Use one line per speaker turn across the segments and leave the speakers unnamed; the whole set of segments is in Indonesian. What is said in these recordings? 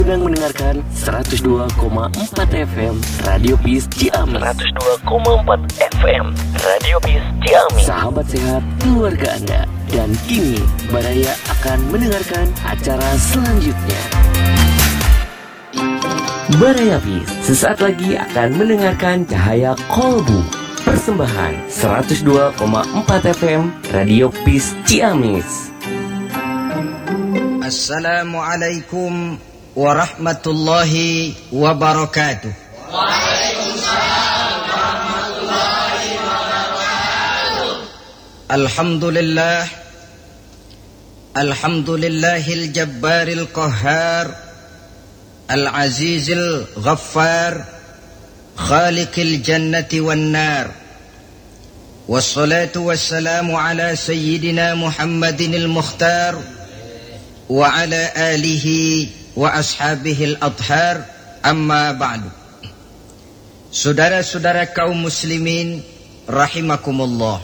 Sedang mendengarkan 102,4 FM Radio Peace Ciamis. 102,4 FM Radio Peace Ciamis. Sahabat sehat keluarga Anda. Dan kini Baraya akan mendengarkan acara selanjutnya. Baraya Peace sesaat lagi akan mendengarkan Cahaya Kolbu. Persembahan 102,4 FM Radio Peace Ciamis.
Assalamualaikum warahmatullahi wabarakatuh.
Waalaikumsalam warahmatullahi wabarakatuh.
Alhamdulillah, alhamdulillahil jabbaril qahhar, al-azizil ghaffar, khaliqil jannati wan nar. Wassalatu wassalamu ala sayyidina Muhammadinil mukhtar wa ala alihi wa ashabihil adhar, amma ba'du. Saudara-saudara kaum muslimin rahimakumullah.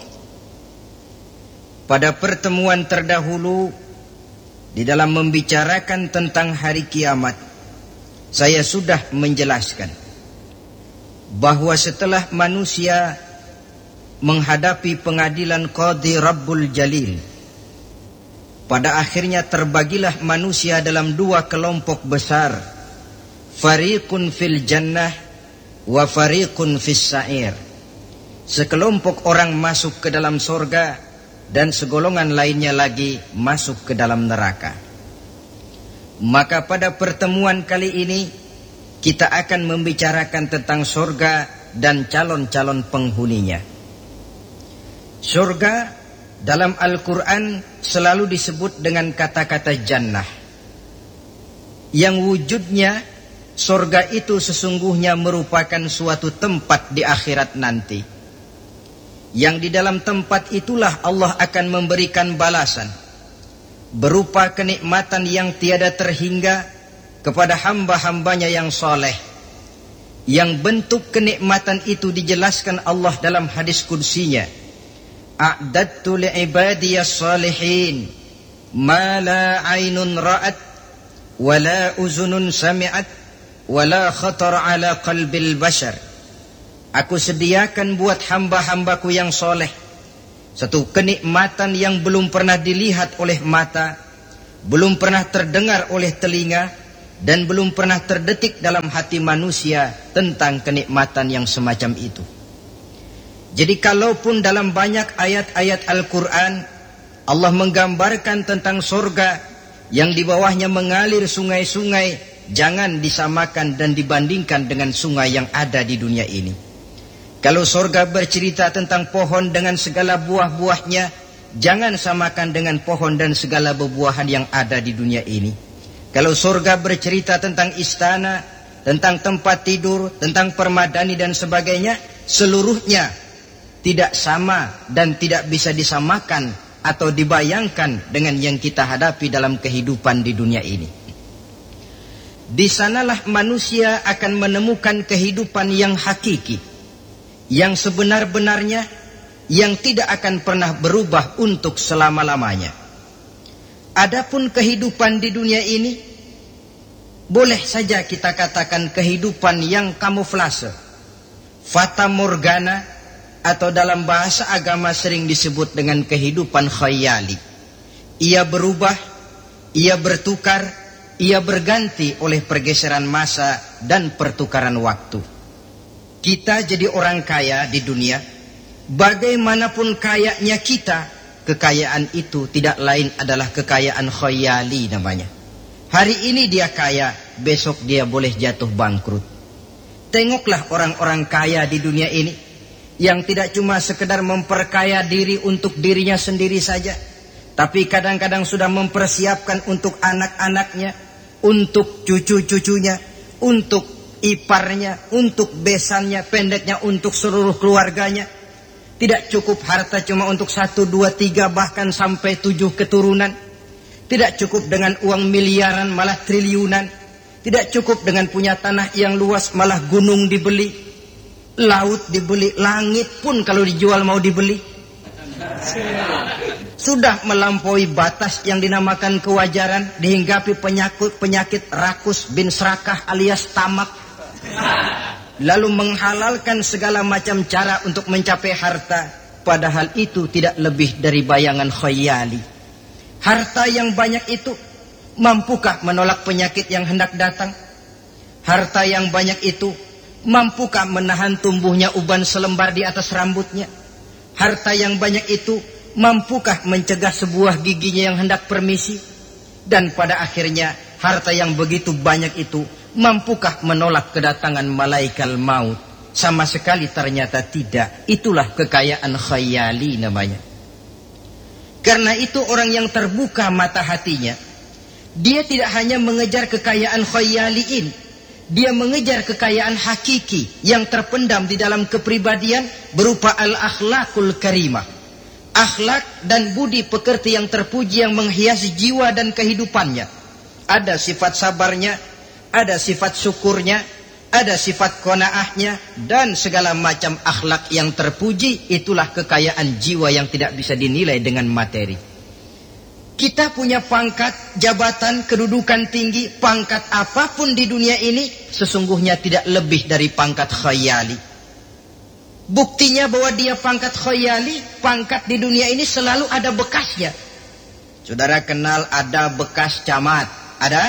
Pada pertemuan terdahulu di dalam membicarakan tentang hari kiamat, saya sudah menjelaskan bahwa setelah manusia menghadapi pengadilan Qadhi Rabbul Jalil, pada akhirnya terbagilah manusia dalam dua kelompok besar, fariqun fil jannah wa fariqun fis sa'ir. Sekelompok orang masuk ke dalam surga dan segolongan lainnya lagi masuk ke dalam neraka. Maka pada pertemuan kali ini kita akan membicarakan tentang surga dan calon-calon penghuninya. Surga dalam Al-Quran selalu disebut dengan kata-kata jannah, yang wujudnya surga itu sesungguhnya merupakan suatu tempat di akhirat nanti, yang di dalam tempat itulah Allah akan memberikan balasan berupa kenikmatan yang tiada terhingga kepada hamba-hambanya yang soleh, yang bentuk kenikmatan itu dijelaskan Allah dalam hadis qudsinya, a'dadtu li'ibadiyas salihin ma la aynun ra'at wa la uzunun sami'at wa la khatar ala qalbil bashar. Aku sediakan buat hamba-hambaku yang soleh satu kenikmatan yang belum pernah dilihat oleh mata, belum pernah terdengar oleh telinga, dan belum pernah terdetik dalam hati manusia tentang kenikmatan yang semacam itu. Jadi kalaupun dalam banyak ayat-ayat Al-Quran Allah menggambarkan tentang surga yang di bawahnya mengalir sungai-sungai, jangan disamakan dan dibandingkan dengan sungai yang ada di dunia ini. Kalau surga bercerita tentang pohon dengan segala buah-buahnya, jangan samakan dengan pohon dan segala buah-buahan yang ada di dunia ini. Kalau surga bercerita tentang istana, tentang tempat tidur, tentang permadani dan sebagainya, seluruhnya tidak sama dan tidak bisa disamakan atau dibayangkan dengan yang kita hadapi dalam kehidupan di dunia ini. Di sanalah manusia akan menemukan kehidupan yang hakiki, yang sebenar-benarnya, yang tidak akan pernah berubah untuk selama-lamanya. Adapun kehidupan di dunia ini, boleh saja kita katakan kehidupan yang kamuflase, fata morgana, atau dalam bahasa agama sering disebut dengan kehidupan khayali. Ia berubah, ia bertukar, ia berganti oleh pergeseran masa dan pertukaran waktu. Kita jadi orang kaya di dunia, bagaimanapun kayanya kita, kekayaan itu tidak lain adalah kekayaan khayali namanya. Hari ini dia kaya, besok dia boleh jatuh bangkrut. Tengoklah orang-orang kaya di dunia ini, yang tidak cuma sekedar memperkaya diri untuk dirinya sendiri saja, tapi kadang-kadang sudah mempersiapkan untuk anak-anaknya, untuk cucu-cucunya, untuk iparnya, untuk besannya, pendeknya untuk seluruh keluarganya. Tidak cukup harta cuma untuk 1, 2, 3 bahkan sampai 7 keturunan. Tidak cukup dengan uang miliaran malah triliunan. Tidak cukup dengan punya tanah yang luas malah gunung dibeli, laut dibeli, langit pun kalau dijual mau dibeli. sudah melampaui batas yang dinamakan kewajaran, dihinggapi penyakit rakus bin serakah alias tamak, lalu menghalalkan segala macam cara untuk mencapai harta, padahal itu tidak lebih dari bayangan khayali. Harta yang banyak itu mampukah menolak penyakit yang hendak datang? Harta yang banyak itu mampukah menahan tumbuhnya uban selembar di atas rambutnya? Harta yang banyak itu mampukah mencegah sebuah giginya yang hendak permisi? Dan pada akhirnya harta yang begitu banyak itu mampukah menolak kedatangan malaikat maut? Sama sekali ternyata tidak. Itulah kekayaan khayali namanya. Karena itu orang yang terbuka mata hatinya, dia tidak hanya mengejar kekayaan khayali ini, dia mengejar kekayaan hakiki yang terpendam di dalam kepribadian berupa al-akhlakul karimah. Akhlak dan budi pekerti yang terpuji yang menghiasi jiwa dan kehidupannya. Ada sifat sabarnya, ada sifat syukurnya, ada sifat qanaahnya, dan segala macam akhlak yang terpuji. Itulah kekayaan jiwa yang tidak bisa dinilai dengan materi. Kita punya pangkat, jabatan, kedudukan tinggi, pangkat apapun di dunia ini sesungguhnya tidak lebih dari pangkat khayali. Buktinya bahwa dia pangkat khayali, pangkat di dunia ini selalu ada bekasnya. Saudara kenal ada bekas camat? Ada?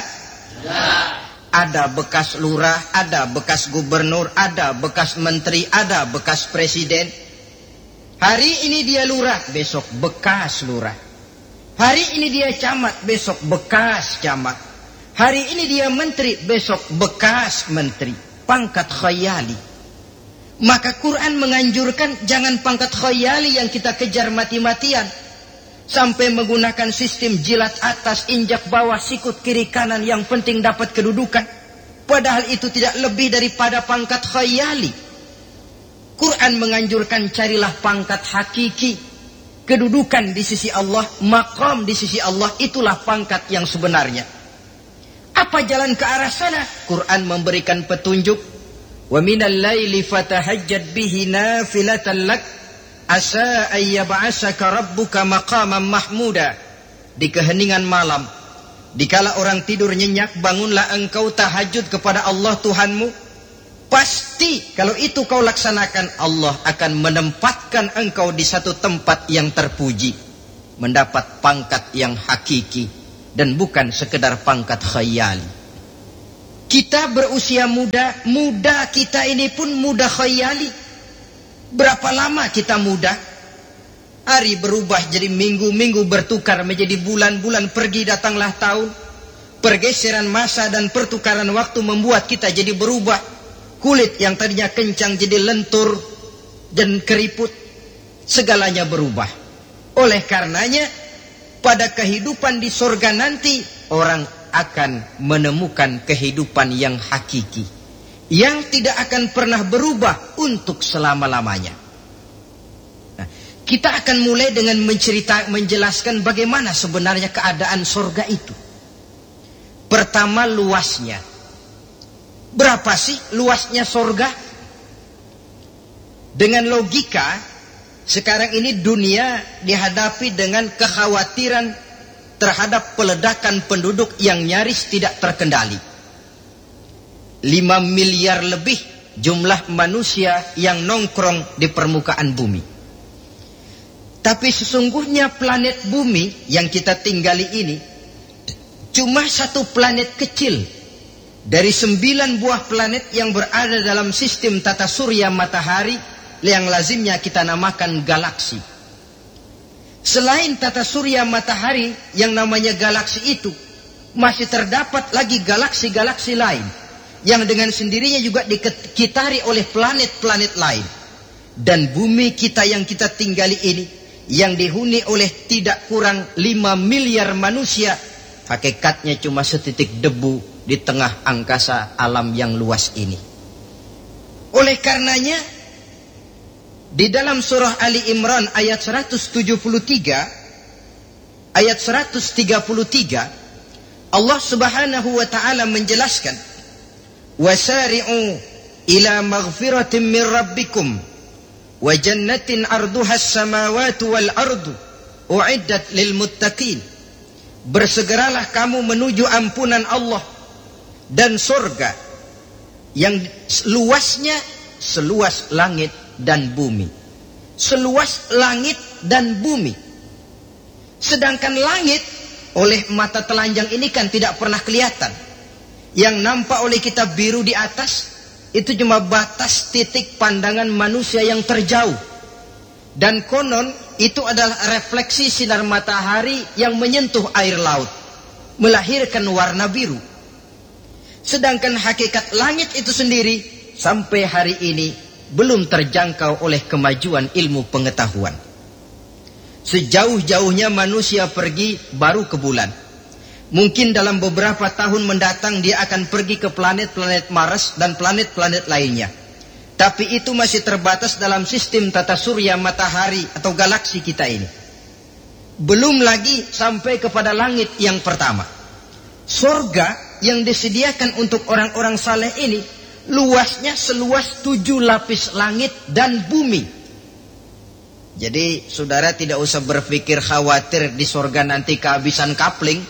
Ada bekas lurah, ada bekas gubernur, ada bekas menteri, ada bekas presiden. Hari ini dia lurah, besok bekas lurah. Hari ini dia camat, besok bekas camat. Hari ini dia menteri, besok bekas menteri. Pangkat khayali. Maka Quran menganjurkan jangan pangkat khayali yang kita kejar mati-matian. Sampai menggunakan sistem jilat atas, injak bawah, sikut kiri kanan, yang penting dapat kedudukan. Padahal itu tidak lebih daripada pangkat khayali. Quran menganjurkan carilah pangkat hakiki. Kedudukan di sisi Allah, maqam di sisi Allah, itulah pangkat yang sebenarnya. Apa jalan ke arah sana? Quran memberikan petunjuk. Wa minal laili fatahajjad bihi nafilatan lak asa ayyab'asaka rabbuka maqaman mahmuda. Di keheningan malam, dikala orang tidur nyenyak, bangunlah engkau tahajud kepada Allah Tuhanmu. Pasti kalau itu kau laksanakan, Allah akan menempatkan engkau di satu tempat yang terpuji, mendapat pangkat yang hakiki dan bukan sekedar pangkat khayali. Kita berusia muda kita ini pun muda khayali. Berapa lama kita muda? Hari berubah jadi minggu, minggu bertukar menjadi bulan, pergi datanglah tahun. Pergeseran masa dan pertukaran waktu membuat kita jadi berubah. Kulit yang tadinya kencang jadi lentur dan keriput. Segalanya berubah. Oleh karenanya, pada kehidupan di surga nanti, orang akan menemukan kehidupan yang hakiki, yang tidak akan pernah berubah untuk selama-lamanya. Nah, kita akan mulai dengan menjelaskan bagaimana sebenarnya keadaan surga itu. Pertama, luasnya. Berapa sih luasnya surga? Dengan logika, sekarang ini dunia dihadapi dengan kekhawatiran terhadap peledakan penduduk yang nyaris tidak terkendali. 5 miliar lebih jumlah manusia yang nongkrong di permukaan bumi. Tapi sesungguhnya planet bumi yang kita tinggali ini cuma satu planet kecil dari 9 buah planet yang berada dalam sistem tata surya matahari yang lazimnya kita namakan galaksi. Selain tata surya matahari yang namanya galaksi itu, masih terdapat lagi galaksi-galaksi lain yang dengan sendirinya juga dikitari oleh planet-planet lain. Dan bumi kita yang kita tinggali ini, yang dihuni oleh tidak kurang 5 miliar manusia, hakikatnya cuma setitik debu di tengah angkasa alam yang luas ini. Oleh karenanya, di dalam surah Ali Imran ayat 173, ayat 133, Allah Subhanahu wa taala menjelaskan, "Wasari'u ila maghfiratin min rabbikum wa jannatin 'arduha as-samawati wal ardu uiddat lil muttaqin. Bersegeralah kamu menuju ampunan Allah dan surga yang luasnya seluas langit dan bumi. Seluas langit dan bumi. Sedangkan langit oleh mata telanjang ini kan tidak pernah kelihatan. Yang nampak oleh kita biru di atas itu cuma batas titik pandangan manusia yang terjauh. Dan konon itu adalah refleksi sinar matahari yang menyentuh air laut, melahirkan warna biru. Sedangkan hakikat langit itu sendiri sampai hari ini belum terjangkau oleh kemajuan ilmu pengetahuan. Sejauh-jauhnya manusia pergi baru ke bulan. Mungkin dalam beberapa tahun mendatang dia akan pergi ke planet-planet Mars dan planet-planet lainnya. Tapi itu masih terbatas dalam sistem tata surya matahari atau galaksi kita ini. Belum lagi sampai kepada langit yang pertama. Surga yang disediakan untuk orang-orang saleh ini luasnya seluas 7 lapis langit dan bumi. Jadi saudara tidak usah berpikir khawatir di surga nanti kehabisan kapling.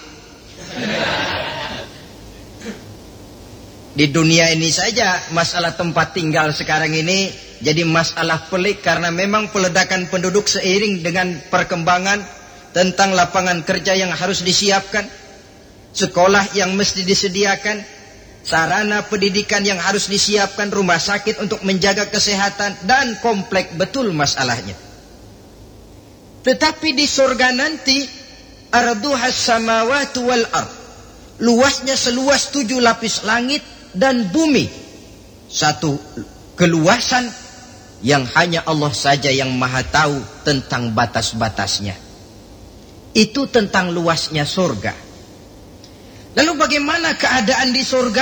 Di dunia ini saja masalah tempat tinggal sekarang ini jadi masalah pelik karena memang peledakan penduduk seiring dengan perkembangan tentang lapangan kerja yang harus disiapkan, sekolah yang mesti disediakan, sarana pendidikan yang harus disiapkan, rumah sakit untuk menjaga kesehatan, dan kompleks betul masalahnya. Tetapi di surga nanti arduhas samawati wal ard, luasnya seluas 7 lapis langit dan bumi. Satu keluasan yang hanya Allah saja yang maha tahu tentang batas-batasnya. Itu tentang luasnya surga. Lalu bagaimana keadaan di surga?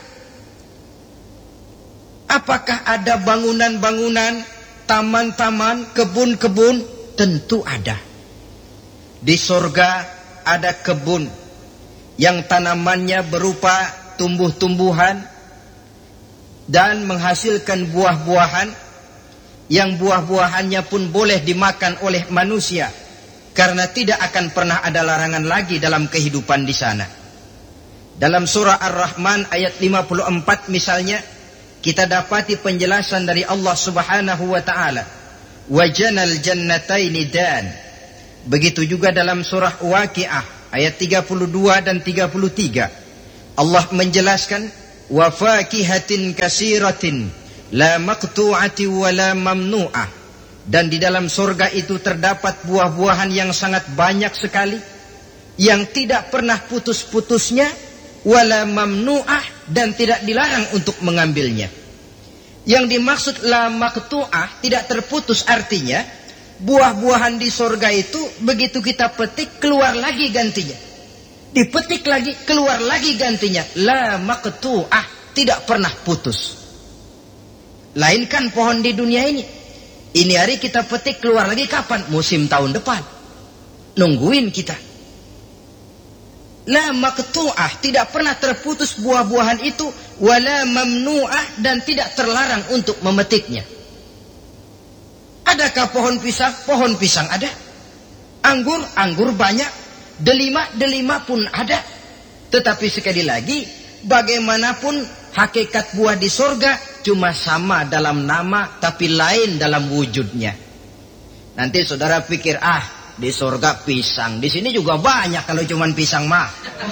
Apakah ada bangunan-bangunan, taman-taman, kebun-kebun? Tentu ada. Di surga ada kebun yang tanamannya berupa tumbuh-tumbuhan dan menghasilkan buah-buahan yang buah-buahannya pun boleh dimakan oleh manusia karena tidak akan pernah ada larangan lagi dalam kehidupan di sana. Dalam surah Ar-Rahman ayat 54 misalnya kita dapati penjelasan dari Allah Subhanahu wa taala, wajanal jannataini dan. Begitu juga dalam surah Waqiah ayat 32 dan 33 Allah menjelaskan wa fakihatin kasiratin la maqtu'ati wa la mamnu'ah, dan di dalam surga itu terdapat buah-buahan yang sangat banyak sekali yang tidak pernah putus-putusnya, wala mamnu'ah, dan tidak dilarang untuk mengambilnya. Yang dimaksud la maqtu'ah, tidak terputus, artinya buah-buahan di surga itu begitu kita petik keluar lagi gantinya. Dipetik lagi, keluar lagi gantinya. La maqtu'ah, tidak pernah putus. Lain kan pohon di dunia ini. Ini hari kita petik, keluar lagi kapan? Musim tahun depan. Nungguin kita. La maqtu'ah, tidak pernah terputus buah-buahan itu. Wala mamnu'ah, dan tidak terlarang untuk memetiknya. Adakah pohon pisang? Pohon pisang ada. Anggur? Anggur banyak. Delima pun ada. Tetapi sekali lagi, bagaimanapun hakikat buah di surga cuma sama dalam nama tapi lain dalam wujudnya. Nanti saudara pikir, di surga pisang, di sini juga banyak kalau cuma pisang mah.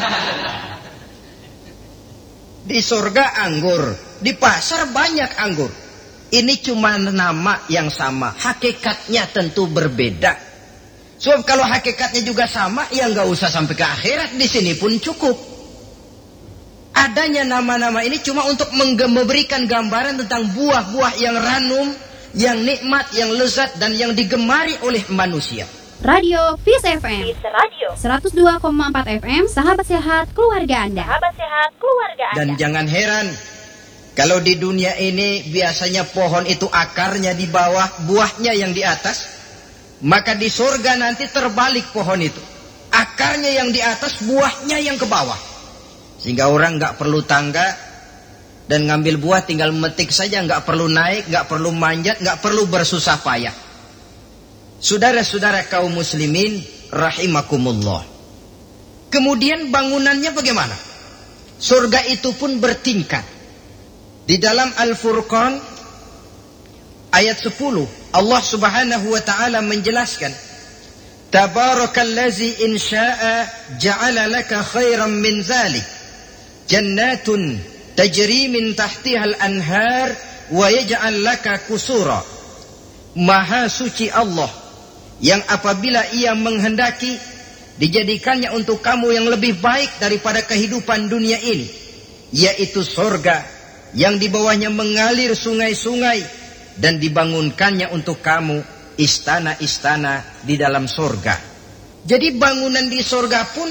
Di surga anggur, di pasar banyak anggur. Ini cuma nama yang sama, hakikatnya tentu berbeda. Sebab kalau hakikatnya juga sama, ya nggak usah sampai ke akhirat, di sini pun cukup. Adanya nama-nama ini cuma untuk memberikan gambaran tentang buah-buah yang ranum, yang nikmat, yang lezat, dan yang digemari oleh manusia.
Radio Peace FM 102,4 FM, sahabat sehat keluarga Anda.
Dan jangan heran kalau di dunia ini biasanya pohon itu akarnya di bawah, buahnya yang di atas. Maka di surga nanti terbalik pohon itu. Akarnya yang di atas, buahnya yang ke bawah. Sehingga orang nggak perlu tangga dan ngambil buah tinggal memetik saja, nggak perlu naik, nggak perlu manjat, nggak perlu bersusah payah. Saudara-saudara kaum muslimin, rahimakumullah. Kemudian bangunannya bagaimana? Surga itu pun bertingkat. Di dalam Al-Furqan ayat 10 Allah subhanahu wa ta'ala menjelaskan, Tabarakallazi in sya'a ja'ala laka khairan min zalik jannatun tajri min tahtihal anhar wa yaj'al laka kusura. Maha suci Allah yang apabila ia menghendaki dijadikannya untuk kamu yang lebih baik daripada kehidupan dunia ini, yaitu surga yang di bawahnya mengalir sungai-sungai, dan dibangunkannya untuk kamu istana-istana di dalam surga. Jadi bangunan di surga pun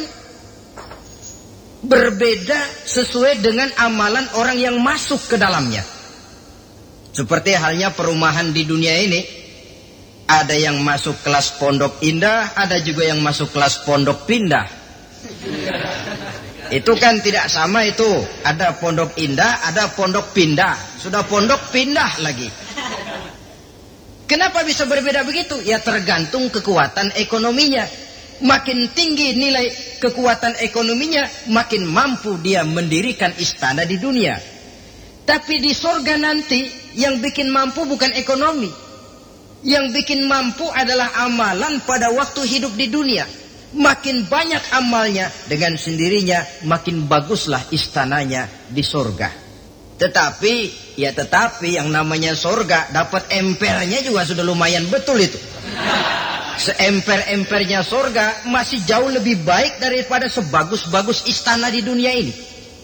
berbeda sesuai dengan amalan orang yang masuk ke dalamnya. Seperti halnya perumahan di dunia ini, ada yang masuk kelas pondok indah, ada juga yang masuk kelas pondok pindah. Itu kan tidak sama itu. Ada pondok indah, ada pondok pindah. Sudah pondok pindah lagi. Kenapa bisa berbeda begitu? Ya tergantung kekuatan ekonominya. Makin tinggi nilai kekuatan ekonominya, makin mampu dia mendirikan istana di dunia. Tapi di surga nanti, yang bikin mampu bukan ekonomi. Yang bikin mampu adalah amalan pada waktu hidup di dunia. Makin banyak amalnya, dengan sendirinya makin baguslah istananya di surga. Tetapi yang namanya surga, dapat empernya juga sudah lumayan betul itu. Seemper-empernya surga masih jauh lebih baik daripada sebagus-bagus istana di dunia ini.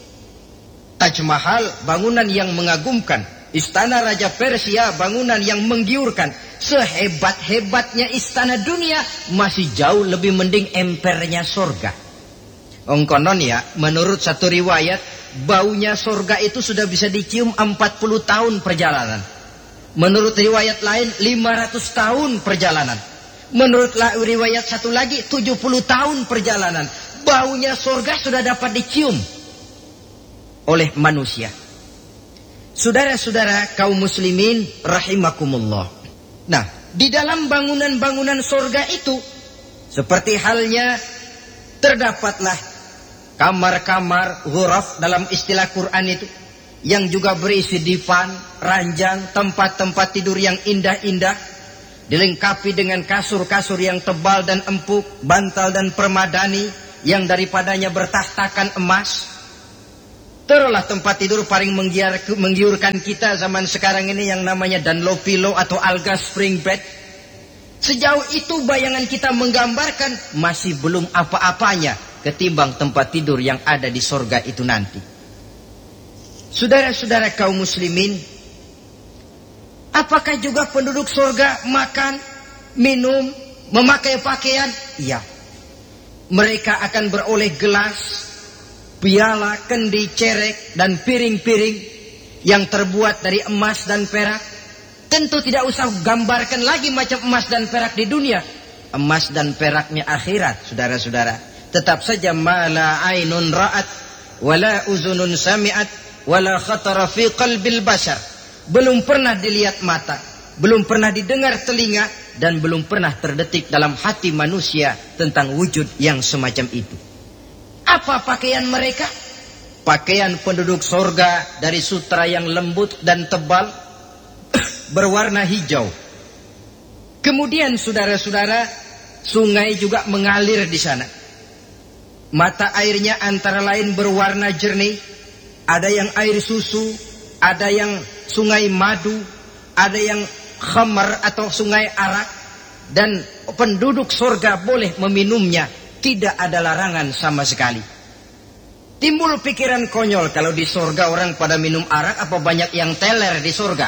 Taj Mahal, bangunan yang mengagumkan. Istana Raja Persia, bangunan yang menggiurkan. Sehebat-hebatnya istana dunia, masih jauh lebih mending empernya surga. Konon ya, menurut satu riwayat, baunya surga itu sudah bisa dicium 40 tahun perjalanan. Menurut riwayat lain 500 tahun perjalanan. Menurut riwayat satu lagi 70 tahun perjalanan. Baunya surga sudah dapat dicium oleh manusia. Saudara-saudara kaum muslimin rahimakumullah. Nah, di dalam bangunan-bangunan surga itu, seperti halnya terdapatlah kamar-kamar ghuraf dalam istilah Quran itu, yang juga berisi divan, ranjang, tempat-tempat tidur yang indah-indah, dilengkapi dengan kasur-kasur yang tebal dan empuk, bantal dan permadani yang daripadanya bertahtakan emas. Terulah tempat tidur paling menggiurkan kita zaman sekarang ini yang namanya Dunlopillow atau Alga Spring Bed. Sejauh itu bayangan kita menggambarkan masih belum apa-apanya ketimbang tempat tidur yang ada di surga itu nanti. Saudara-saudara kaum muslimin, apakah juga penduduk surga makan, minum, memakai pakaian? Iya. Mereka akan beroleh gelas, piala, kendi, cerek, dan piring-piring yang terbuat dari emas dan perak. Tentu tidak usah gambarkan lagi macam emas dan perak di dunia. Emas dan peraknya akhirat, saudara-saudara. Tetap saja mala ainun ra'at, wala uzunun sami'at, wala khatara fi qalbil bashar. Belum pernah dilihat mata, belum pernah didengar telinga, dan belum pernah terdetik dalam hati manusia tentang wujud yang semacam itu. Apa pakaian mereka? Pakaian penduduk surga dari sutra yang lembut dan tebal, berwarna hijau. Kemudian saudara-saudara, sungai juga mengalir di sana. Mata airnya antara lain berwarna jernih. Ada yang air susu, ada yang sungai madu, ada yang khamar atau sungai arak. Dan penduduk surga boleh meminumnya. Tidak ada larangan sama sekali. Timbul pikiran konyol, kalau di surga orang pada minum arak, apa banyak yang teler di surga?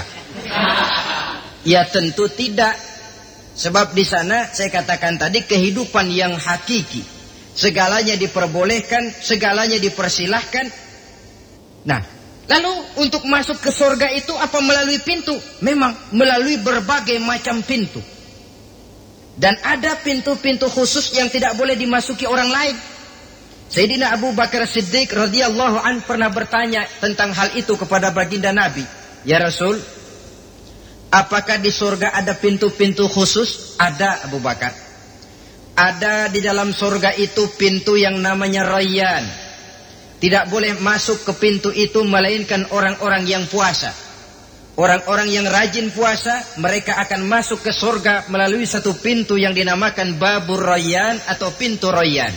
Ya tentu tidak. Sebab di sana saya katakan tadi kehidupan yang hakiki. Segalanya diperbolehkan, segalanya dipersilahkan. Nah, lalu untuk masuk ke surga itu apa melalui pintu? Memang melalui berbagai macam pintu. Dan ada pintu-pintu khusus yang tidak boleh dimasuki orang lain. Sayyidina Abu Bakar Siddiq radhiyallahu an pernah bertanya tentang hal itu kepada baginda Nabi. Ya Rasul, apakah di surga ada pintu-pintu khusus? Ada, Abu Bakar. Ada di dalam surga itu pintu yang namanya Rayyan. Tidak boleh masuk ke pintu itu melainkan orang-orang yang puasa. Orang-orang yang rajin puasa, mereka akan masuk ke surga melalui satu pintu yang dinamakan Babur Rayyan atau pintu Rayyan.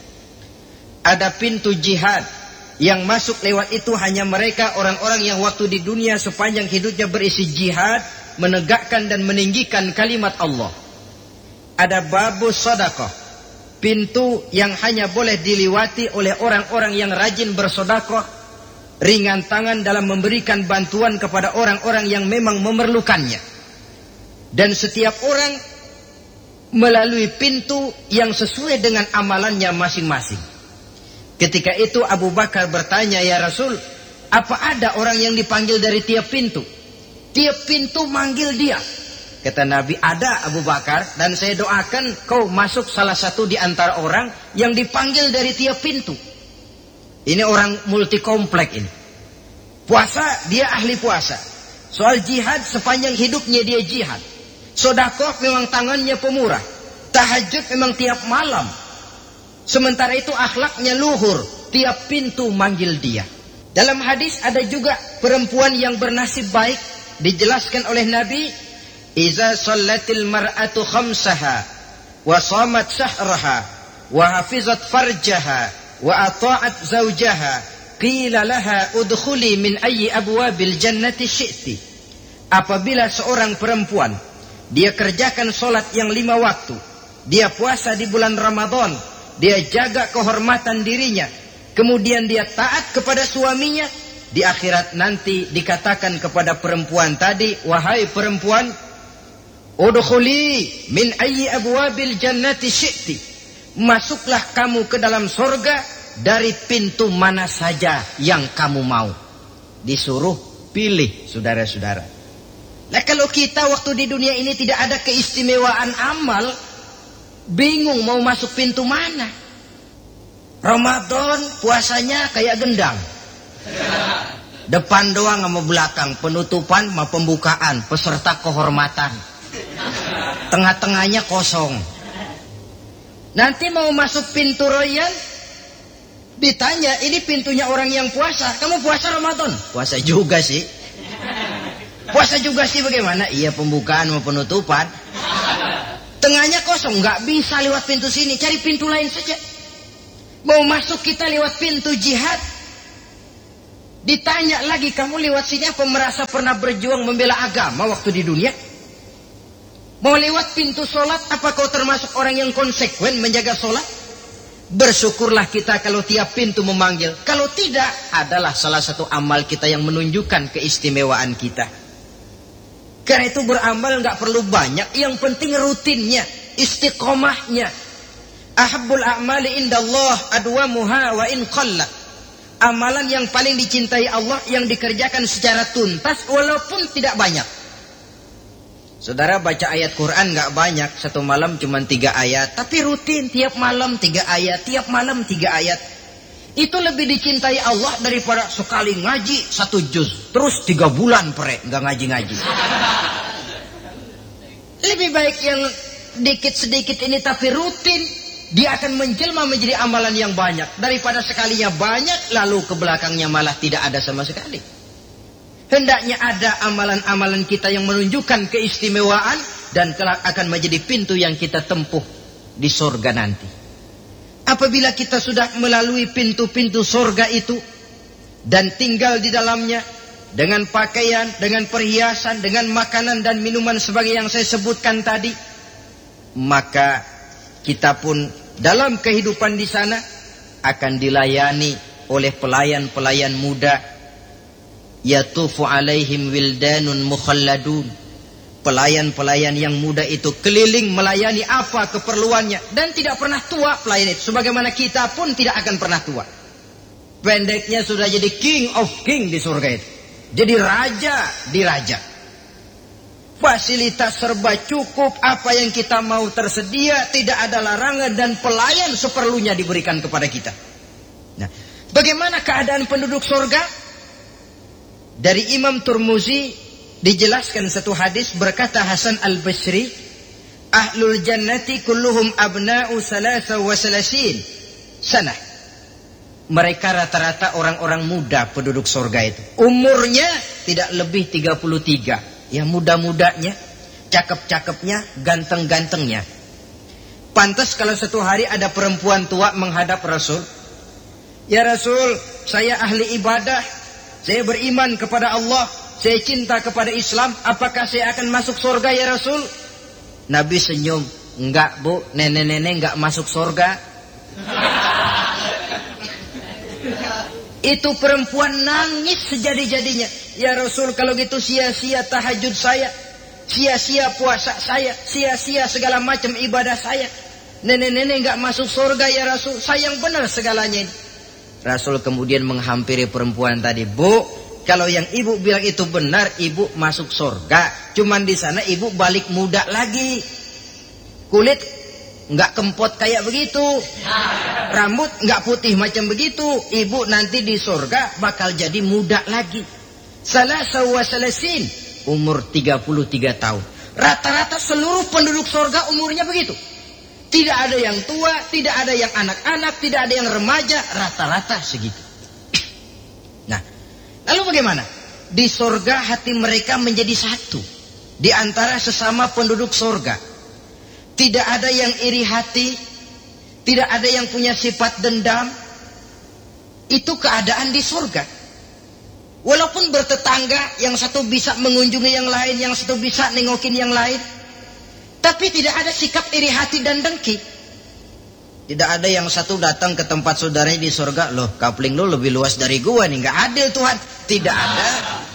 Ada pintu jihad, yang masuk lewat itu hanya mereka orang-orang yang waktu di dunia sepanjang hidupnya berisi jihad, menegakkan dan meninggikan kalimat Allah. Ada Babus Sedekah, pintu yang hanya boleh dilewati oleh orang-orang yang rajin bersedekah, ringan tangan dalam memberikan bantuan kepada orang-orang yang memang memerlukannya. Dan setiap orang melalui pintu yang sesuai dengan amalannya masing-masing. Ketika itu Abu Bakar bertanya, "Ya Rasul, apa ada orang yang dipanggil dari tiap pintu? Tiap pintu manggil dia." Kata Nabi, "Ada Abu Bakar, dan saya doakan kau masuk salah satu di antara orang yang dipanggil dari tiap pintu." Ini orang multi komplek ini. Puasa, dia ahli puasa. Soal jihad, sepanjang hidupnya dia jihad. Sedekah memang tangannya pemurah. Tahajud memang tiap malam. Sementara itu akhlaknya luhur. Tiap pintu manggil dia. Dalam hadis ada juga perempuan yang bernasib baik. Dijelaskan oleh Nabi, "Iza sallatil mar'atu khamsaha wa shamat shahraha wa hafizat farjaha wa ata'at zawjaha qila laha udkhuli min ayyi abwabil jannati syi'ti." Apabila seorang perempuan dia kerjakan solat yang 5 waktu, dia puasa di bulan Ramadan, dia jaga kehormatan dirinya, kemudian dia taat kepada suaminya, di akhirat nanti dikatakan kepada perempuan tadi, "Wahai perempuan, udkhuli min ayyi abwabil jannati syi'ti." Masuklah kamu ke dalam surga dari pintu mana saja yang kamu mau. Disuruh pilih, saudara-saudara. Nah, kalau kita waktu di dunia ini tidak ada keistimewaan amal, bingung mau masuk pintu mana. Ramadan puasanya kayak gendang. Depan doang sama belakang, penutupan sama pembukaan, peserta kehormatan. Tengah-tengahnya kosong. Nanti mau masuk pintu Rayyan, ditanya, "Ini pintunya orang yang puasa. Kamu puasa Ramadan?" "Puasa juga sih." "Puasa juga sih bagaimana?" "Iya, pembukaan sama penutupan." Tengahnya kosong, nggak bisa lewat pintu sini, cari pintu lain saja. Mau masuk kita lewat pintu jihad, ditanya lagi, "Kamu lewat sini apa merasa pernah berjuang membela agama waktu di dunia?" Mau lewat pintu sholat, apa kau termasuk orang yang konsekuen menjaga sholat? Bersyukurlah kita kalau tiap pintu memanggil. Kalau tidak, adalah salah satu amal kita yang menunjukkan keistimewaan kita. Karena itu beramal nggak perlu banyak, yang penting rutinnya, istiqomahnya. Ahabbul a'mali indallah adwamuha wa in qallat. Amalan yang paling dicintai Allah yang dikerjakan secara tuntas walaupun tidak banyak. Saudara baca ayat Quran nggak banyak, satu malam cuma 3 ayat, tapi rutin tiap malam 3 ayat, tiap malam 3 ayat. Itu lebih dicintai Allah daripada sekali ngaji 1 juz, terus 3 bulan nggak ngaji-ngaji. Lebih baik yang dikit sedikit ini tapi rutin, dia akan menjelma menjadi amalan yang banyak daripada sekalinya banyak lalu ke belakangnya malah tidak ada sama sekali. Hendaknya ada amalan-amalan kita yang menunjukkan keistimewaan dan kelak akan menjadi pintu yang kita tempuh di surga nanti. Apabila kita sudah melalui pintu-pintu surga itu dan tinggal di dalamnya dengan pakaian, dengan perhiasan, dengan makanan dan minuman sebagai yang saya sebutkan tadi, maka kita pun dalam kehidupan di sana akan dilayani oleh pelayan-pelayan muda. Yatufu alaihim wildanun mukhalladun. Pelayan-pelayan yang muda itu keliling melayani apa keperluannya dan tidak pernah tua pelayan itu, sebagaimana kita pun tidak akan pernah tua. Pendeknya sudah jadi king of king di surga itu, jadi raja di raja. Fasilitas serba cukup, apa yang kita mau tersedia, tidak ada larangan dan pelayan seperlunya diberikan kepada kita. Nah, bagaimana keadaan penduduk surga? Dari Imam Turmuzi dijelaskan satu hadis, berkata Hasan al-Basri, Ahlul jannati kulluhum abna'u 33 sanah. Mereka rata-rata orang-orang muda penduduk surga itu. Umurnya tidak lebih 33. Ya muda-mudanya, cakep-cakepnya, ganteng-gantengnya. Pantas kalau satu hari ada perempuan tua menghadap Rasul. Ya Rasul, saya ahli ibadah. Saya beriman kepada Allah. Saya cinta kepada Islam. Apakah saya akan masuk surga ya Rasul? Nabi senyum. Enggak bu, nenek-nenek enggak masuk surga. Itu perempuan nangis sejadi-jadinya. Ya Rasul, kalau gitu sia-sia tahajud saya. Sia-sia puasa saya. Sia-sia segala macam ibadah saya. Nenek-nenek enggak masuk surga ya Rasul. Sayang benar segalanya ini. Rasul kemudian menghampiri perempuan tadi. Bu, kalau yang ibu bilang itu benar, ibu masuk surga. Cuman di sana ibu balik muda lagi. Kulit nggak kempot kayak begitu. Rambut nggak putih macam begitu. Ibu nanti di surga bakal jadi muda lagi. Salasa wa salasin, umur 33 tahun. Rata-rata seluruh penduduk surga umurnya begitu. Tidak ada yang tua, tidak ada yang anak-anak, tidak ada yang remaja, rata-rata segitu. Nah, lalu bagaimana? Di surga hati mereka menjadi satu. Di antara sesama penduduk surga. Tidak ada yang iri hati, tidak ada yang punya sifat dendam. Itu keadaan di surga. Walaupun bertetangga, yang satu bisa mengunjungi yang lain, yang satu bisa nengokin yang lain. Tapi tidak ada sikap iri hati dan dengki. Tidak ada yang satu datang ke tempat saudaranya di surga. Loh, kapling lu lebih luas dari gua nih. Gak adil Tuhan. Tidak ada.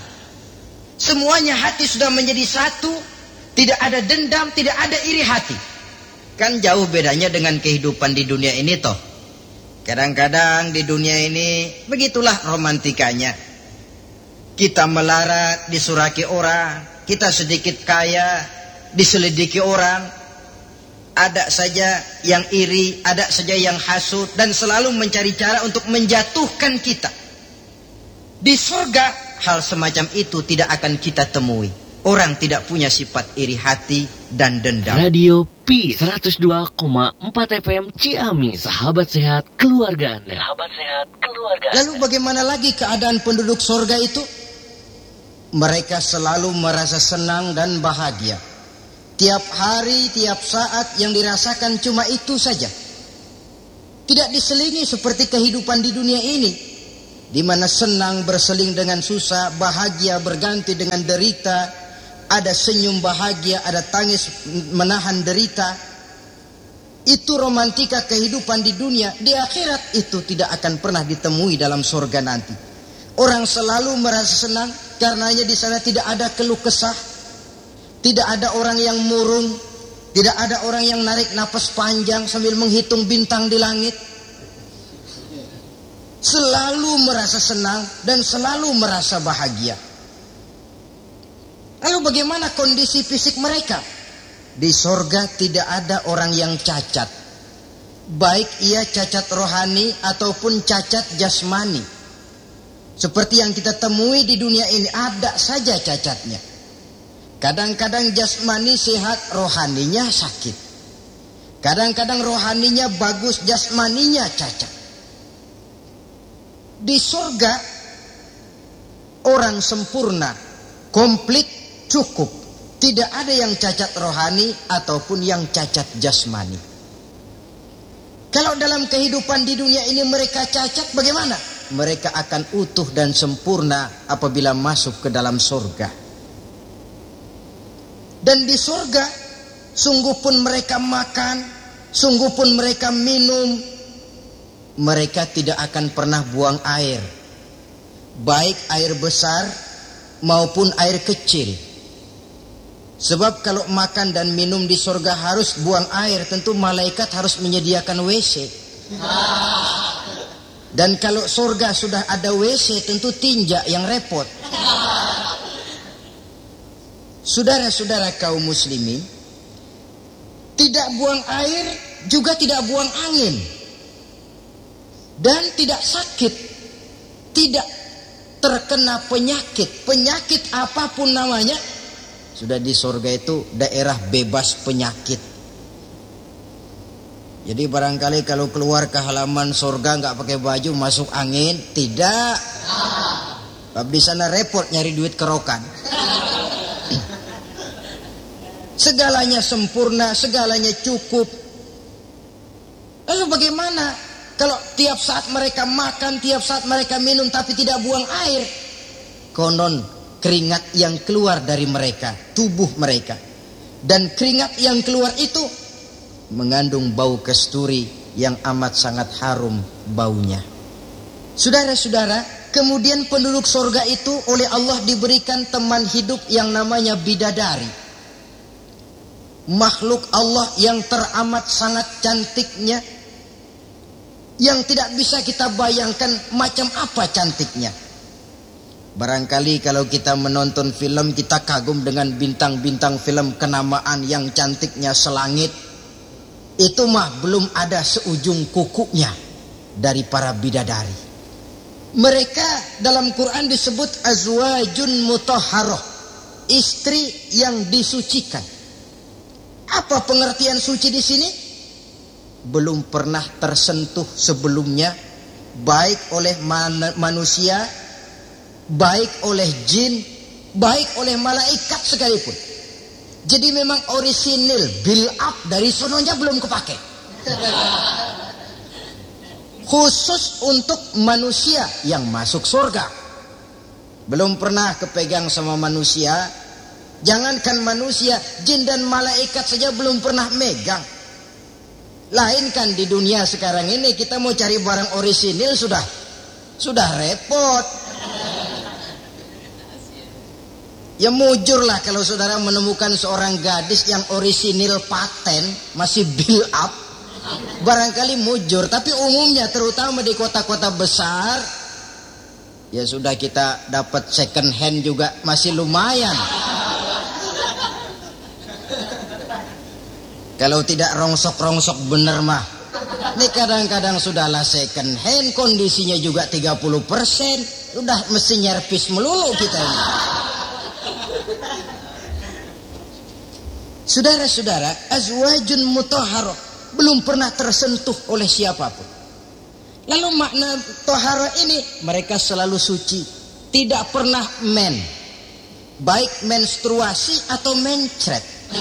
Semuanya hati sudah menjadi satu. Tidak ada dendam, tidak ada iri hati. Kan jauh bedanya dengan kehidupan di dunia ini toh. Kadang-kadang di dunia ini begitulah romantikanya. Kita melarat, disuraki orang. Kita sedikit kaya, diselidiki orang. Ada saja yang iri, ada saja yang hasut, dan selalu mencari cara untuk menjatuhkan kita. Di surga hal semacam itu tidak akan kita temui. Orang tidak punya sifat iri hati dan dendam.
Radio Peace 102,4 FM Ciamis, sahabat sehat keluarga Anda. Sahabat sehat keluarga Anda.
Lalu bagaimana lagi keadaan penduduk surga itu? Mereka selalu merasa senang dan bahagia. Tiap hari, tiap saat yang dirasakan cuma itu saja. Tidak diselingi seperti kehidupan di dunia ini, di mana senang berseling dengan susah, bahagia berganti dengan derita, ada senyum bahagia, ada tangis menahan derita. Itu romantika kehidupan di dunia. Di akhirat itu tidak akan pernah ditemui dalam surga nanti. Orang selalu merasa senang karenanya di sana tidak ada keluh kesah. Tidak ada orang yang murung, tidak ada orang yang narik napas panjang sambil menghitung bintang di langit. Selalu merasa senang dan selalu merasa bahagia. Lalu bagaimana kondisi fisik mereka? Di surga tidak ada orang yang cacat. Baik ia cacat rohani ataupun cacat jasmani. Seperti yang kita temui di dunia ini, ada saja cacatnya. Kadang-kadang jasmani sehat, rohaninya sakit. Kadang-kadang rohaninya bagus, jasmaninya cacat. Di surga orang sempurna, komplit, cukup. Tidak ada yang cacat rohani ataupun yang cacat jasmani. Kalau dalam kehidupan di dunia ini mereka cacat, bagaimana? Mereka akan utuh dan sempurna apabila masuk ke dalam surga. Dan di surga, sungguh pun mereka makan, sungguh pun mereka minum, mereka tidak akan pernah buang air. Baik air besar maupun air kecil. Sebab kalau makan dan minum di surga harus buang air, tentu malaikat harus menyediakan WC. Dan kalau surga sudah ada WC, tentu tinja yang repot. Saudara-saudara kaum muslimin, tidak buang air juga tidak buang angin. Dan tidak sakit, tidak terkena penyakit. Penyakit apapun namanya, Sudah di surga itu daerah bebas penyakit. Jadi barangkali kalau keluar ke halaman surga nggak pakai baju masuk angin, tidak. Sebab di sana repot nyari duit kerokan. Segalanya sempurna, segalanya cukup. Lalu bagaimana kalau tiap saat mereka makan, tiap saat mereka minum tapi tidak buang air? Konon keringat yang keluar dari mereka, tubuh mereka. Dan keringat yang keluar itu mengandung bau kasturi yang amat sangat harum baunya. Saudara-saudara, kemudian penduduk surga itu oleh Allah diberikan teman hidup yang namanya bidadari. Makhluk Allah yang teramat sangat cantiknya, yang tidak bisa kita bayangkan macam apa cantiknya. Barangkali kalau kita menonton film, kita kagum dengan bintang-bintang film kenamaan yang cantiknya selangit. Itu mah belum ada seujung kukunya dari para bidadari. Mereka dalam Quran disebut azwajun mutahharah, istri yang disucikan. Apa pengertian suci di sini? Belum pernah tersentuh sebelumnya, baik oleh manusia, baik oleh jin, baik oleh malaikat sekalipun. Jadi memang orisinil, build up dari sononya belum kepake. Khusus untuk manusia yang masuk surga. Belum pernah kepegang sama manusia. Jangankan manusia, jin dan malaikat saja belum pernah megang. Lain kan di dunia sekarang ini kita mau cari barang orisinil sudah repot. Ya mujurlah kalau saudara menemukan seorang gadis yang orisinil paten, masih build up, barangkali mujur. Tapi umumnya terutama di kota-kota besar, ya sudah kita dapat second hand juga masih lumayan. Kalau tidak rongsok-rongsok bener mah, ini kadang-kadang sudahlah second hand, kondisinya juga 30%, udah mesti nyerpis melulu kita ini. Saudara-saudara, azwajun mutahharah, belum pernah tersentuh oleh siapapun. Lalu makna tohara ini, mereka selalu suci, tidak pernah baik menstruasi atau mencret.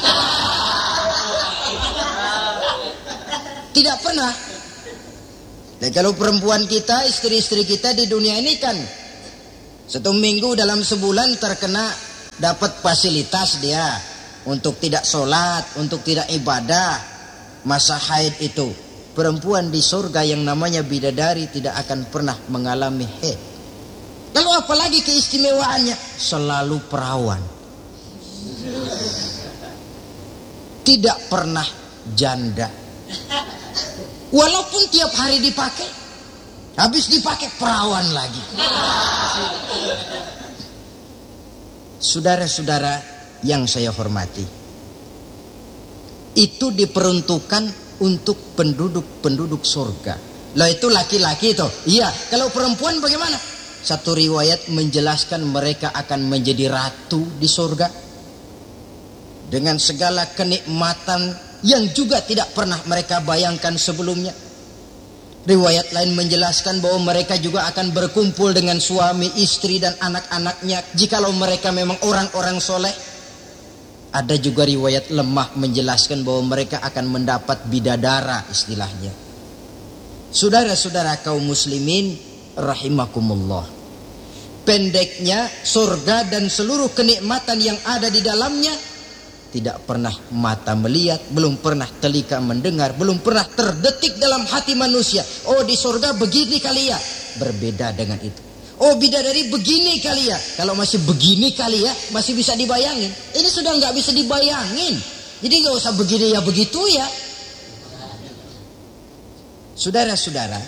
Tidak pernah. Dan kalau perempuan kita, istri-istri kita di dunia ini kan 1 minggu dalam sebulan terkena dapat fasilitas dia untuk tidak sholat, untuk tidak ibadah, masa haid itu. Perempuan di surga yang namanya bidadari tidak akan pernah mengalami haid. Lalu apalagi keistimewaannya? Selalu perawan. Tidak pernah janda. Walaupun tiap hari dipakai, habis dipakai perawan lagi. Saudara-saudara yang saya hormati, itu diperuntukkan untuk penduduk-penduduk surga. Lah itu laki-laki itu. Iya, kalau perempuan bagaimana? Satu riwayat menjelaskan mereka akan menjadi ratu di surga dengan segala kenikmatan yang juga tidak pernah mereka bayangkan sebelumnya. Riwayat lain menjelaskan bahwa mereka juga akan berkumpul dengan suami, istri dan anak-anaknya jikalau mereka memang orang-orang soleh. Ada juga riwayat lemah menjelaskan bahwa mereka akan mendapat bidadara istilahnya. Saudara-saudara kaum muslimin rahimakumullah. Pendeknya surga dan seluruh kenikmatan yang ada di dalamnya tidak pernah mata melihat, belum pernah telinga mendengar, belum pernah terdetik dalam hati manusia. Oh di surga begini kali ya, berbeda dengan itu. Oh bidadari begini kali ya, kalau masih begini kali ya, masih bisa dibayangin. Ini sudah nggak bisa dibayangin, jadi nggak usah begini ya begitu ya. Saudara-saudara,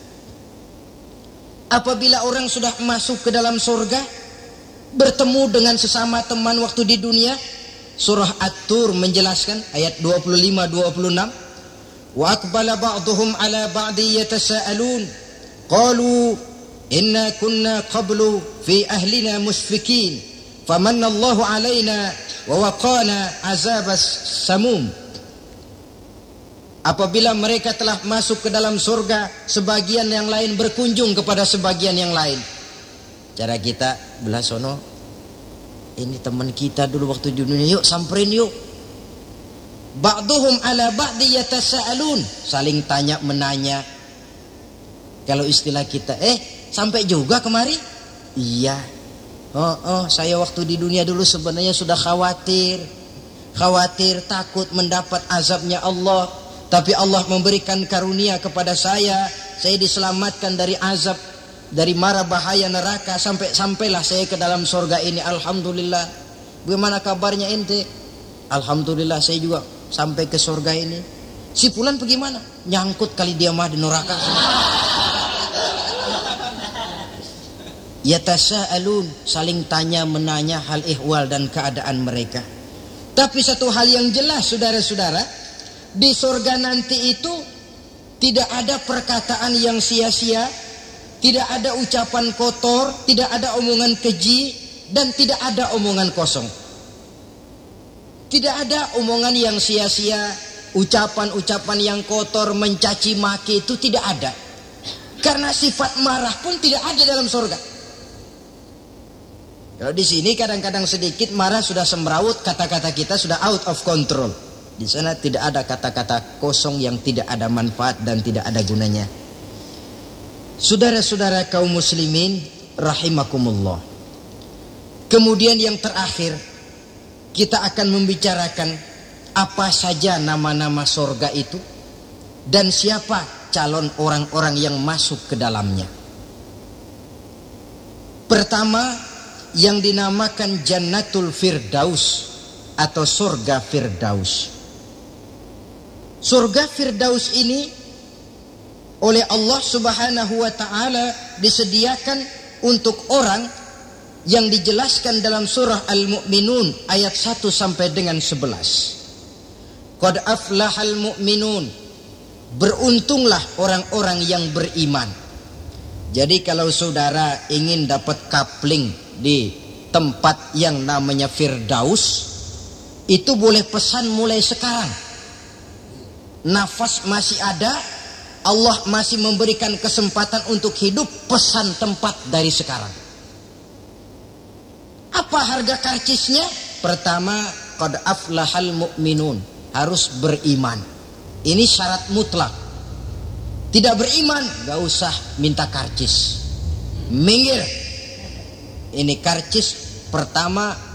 apabila orang sudah masuk ke dalam surga, bertemu dengan sesama teman waktu di dunia, surah At-Tur menjelaskan ayat 25-26, wa aqbala ba'duhum ala ba'di yatasaalun qalu inna kunna qablu fi ahlina musfikin Famanallahu alaina wa waqana azabas samum. Apabila mereka telah masuk ke dalam surga, sebagian yang lain berkunjung kepada sebagian yang lain. Cara kita belah sono, ini teman kita dulu waktu di dunia, yuk samperin yuk. Ba'duhum ala ba'di yatasa'alun, saling tanya menanya. Kalau istilah kita, sampai juga kemari? Iya. Saya waktu di dunia dulu sebenarnya sudah khawatir, takut mendapat azabnya Allah. Tapi Allah memberikan karunia kepada saya diselamatkan dari azab, dari mara bahaya neraka, sampailah saya ke dalam surga ini. Alhamdulillah. Bagaimana kabarnya ente? Alhamdulillah saya juga sampai ke surga ini. Si fulan bagaimana? Nyangkut kali dia mah di neraka. Yatasa'alun, saling tanya menanya hal ihwal dan keadaan mereka. Tapi satu hal yang jelas saudara-saudara, di surga nanti itu tidak ada perkataan yang sia-sia, tidak ada ucapan kotor, tidak ada omongan keji, dan tidak ada omongan kosong. Tidak ada omongan yang sia-sia, ucapan-ucapan yang kotor, mencaci maki, itu tidak ada. Karena sifat marah pun tidak ada dalam surga. Kalau di sini kadang-kadang sedikit marah sudah semrawut, kata-kata kita sudah out of control. Di sana tidak ada kata-kata kosong yang tidak ada manfaat dan tidak ada gunanya. Saudara-saudara kaum muslimin rahimakumullah. Kemudian yang terakhir, kita akan membicarakan apa saja nama-nama surga itu dan siapa calon orang-orang yang masuk ke dalamnya. Pertama, yang dinamakan Jannatul Firdaus atau surga Firdaus. Surga Firdaus ini oleh Allah Subhanahu wa taala disediakan untuk orang yang dijelaskan dalam surah Al-Mu'minun ayat 1 sampai dengan 11. Qad aflahal mu'minun. Beruntunglah orang-orang yang beriman. Jadi kalau saudara ingin dapat kapling di tempat yang namanya Firdaus, itu boleh pesan mulai sekarang. Nafas masih ada, Allah masih memberikan kesempatan untuk hidup, pesan tempat dari sekarang. Apa harga karcisnya? Pertama, qad aflahal mu'minun, harus beriman. Ini syarat mutlak. Tidak beriman, gak usah minta karcis. Minggir. Ini karcis pertama